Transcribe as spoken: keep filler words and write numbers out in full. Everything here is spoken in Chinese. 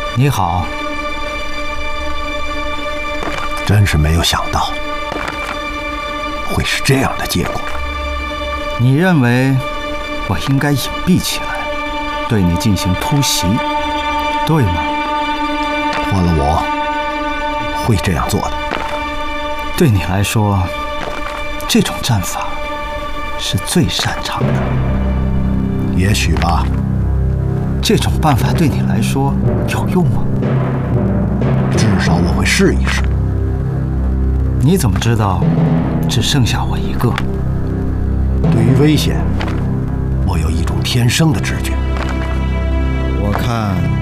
你好。 真是没有想到会是这样的结果。 你认为我应该隐蔽起来，对你进行突袭，对吗？ 换了我，会这样做的。 对你来说，这种战法是最擅长的。 也许吧。 这种办法对你来说有用吗？ 至少我会试一试。 你怎么知道只剩下我一个？ 对于危险，我有一种天生的直觉。 我看